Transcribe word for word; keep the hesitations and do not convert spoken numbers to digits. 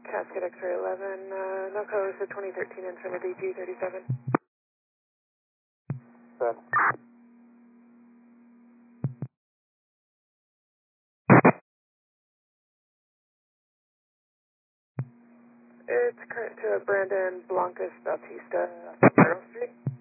Cascade X-ray eleven, uh, no color, so twenty thirteen Infinity G thirty-seven. Good. It's current to Brandon Blancas Bautista, Federal Street.